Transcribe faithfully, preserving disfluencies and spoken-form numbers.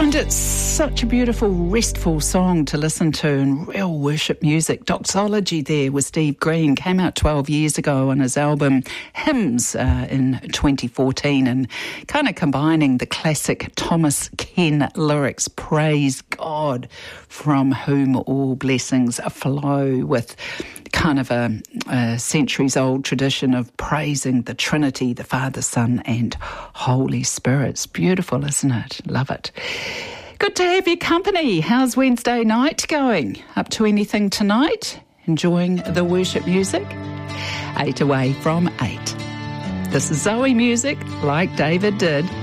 find it such a beautiful, restful song to listen to and real worship music. Doxology there with Steve Green came out twelve years ago on his album Hymns uh, in twenty fourteen, and kind of combining the classic Thomas Ken lyrics, praise God from whom all blessings flow, with kind of a, a centuries-old tradition of praising the Trinity, the Father, Son and Holy Spirit. It's beautiful, isn't it? Love it. Good to have your company. How's Wednesday night going? Up to anything tonight? Enjoying the worship music? Eight away from eight. This is Zoe Music, like David did.